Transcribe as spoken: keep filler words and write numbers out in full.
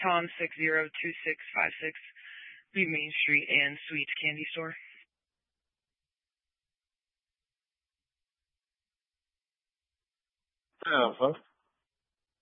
Tom six zero two six five six, the Main Street and Sweets Candy Store. Alpha.